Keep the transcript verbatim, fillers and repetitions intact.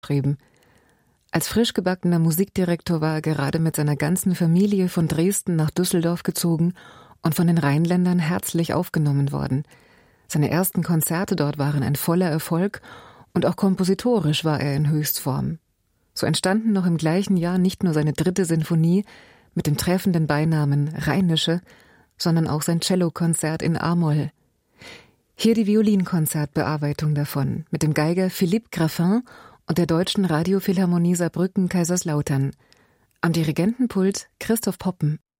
geschrieben. Als frisch gebackener Musikdirektor war er gerade mit seiner ganzen Familie von Dresden nach Düsseldorf gezogen und von den Rheinländern herzlich aufgenommen worden. Seine ersten Konzerte dort waren ein voller Erfolg und auch kompositorisch war er in Höchstform. So entstanden noch im gleichen Jahr nicht nur seine dritte Sinfonie mit dem treffenden Beinamen Rheinische, sondern auch sein Cellokonzert in A-Moll. Hier die Violinkonzertbearbeitung davon mit dem Geiger Philippe Graffin und der Deutschen Radiophilharmonie Saarbrücken-Kaiserslautern. Am Dirigentenpult Christoph Poppen.